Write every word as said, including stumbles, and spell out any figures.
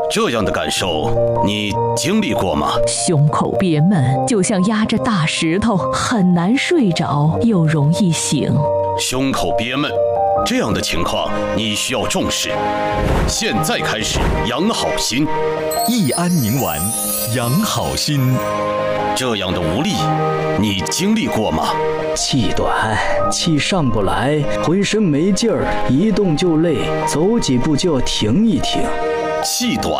这样的感受你经历过吗？ 胸口憋闷，就像压着大石头，很难睡着，又容易醒。 胸口憋闷，这样的情况你需要重视。现在开始养好心， 益安宁丸，养好心。 这样的无力，你经历过吗？ 气短，气上不来，浑身没劲儿，一动就累，走几步就要停一停。 气短